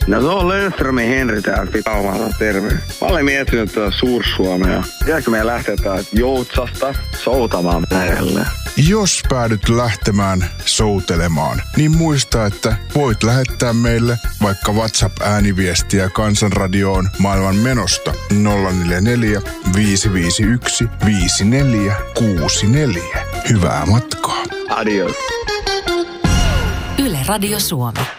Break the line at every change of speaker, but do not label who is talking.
No se on Löfströmin Henri täällä Pitaumalta, terve. Mä olen miettinyt tätä Suur-Suomea. Tiedätkö meidän lähteä täältä Joutsasta soutamaan merelle?
Jos päädyt lähtemään soutelemaan, niin muista, että voit lähettää meille vaikka WhatsApp-ääniviestiä Kansanradioon maailman menosta 044 551 5464. Hyvää matkaa.
Adios.
Yle Radio Suomi.